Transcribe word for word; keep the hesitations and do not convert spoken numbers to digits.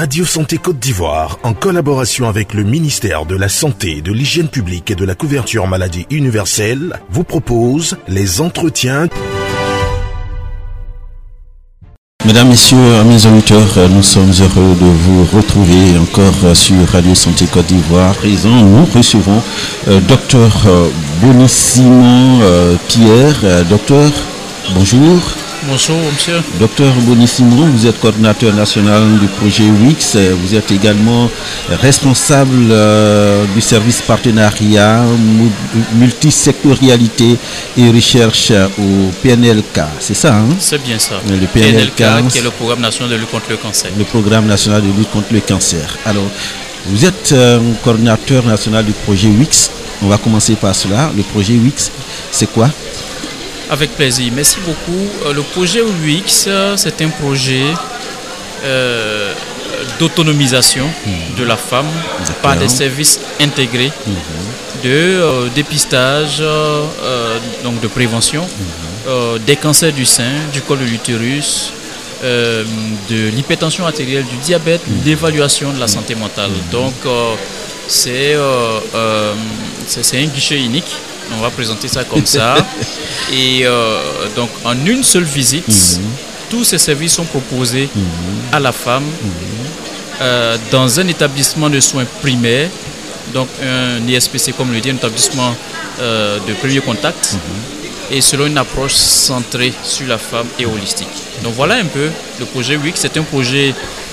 Radio Santé Côte d'Ivoire, en collaboration avec le ministère de la Santé, de l'Hygiène publique et de la couverture maladie universelle, vous propose les entretiens. Mesdames, Messieurs, amis auditeurs, nous sommes heureux de vous retrouver encore sur Radio Santé Côte d'Ivoire. Présent, nous recevons euh, Docteur Boni-Simon euh, Pierre. Euh, docteur, bonjour. Bonjour, monsieur. Docteur Boni-Simon, vous êtes coordinateur national du projet W I X. Vous êtes également responsable euh, du service partenariat, multisectorialité et recherche au P N L K. C'est ça, hein? C'est bien ça. Le P N L K, P N L K qui est le programme national de lutte contre le cancer. Le programme national de lutte contre le cancer. Alors, vous êtes euh, coordinateur national du projet W I X. On va commencer par cela. Le projet W I X, c'est quoi? Avec plaisir. Merci beaucoup. Le projet W I X, c'est un projet euh, d'autonomisation mmh. de la femme par des services intégrés mmh. de euh, dépistage, euh, donc de prévention mmh. euh, des cancers du sein, du col de l'utérus, euh, de l'hypertension artérielle, du diabète, mmh. d'évaluation de la santé mentale. Mmh. Donc, euh, c'est euh, euh, un guichet unique. On va présenter ça comme ça. Et euh, donc, en une seule visite, mmh. tous ces services sont proposés mmh. à la femme mmh. euh, dans un établissement de soins primaires, donc un I S P C, comme le dit, un établissement euh, de premier contact, mmh. et selon une approche centrée sur la femme et holistique. Donc, voilà un peu le projet W I X. C'est un projet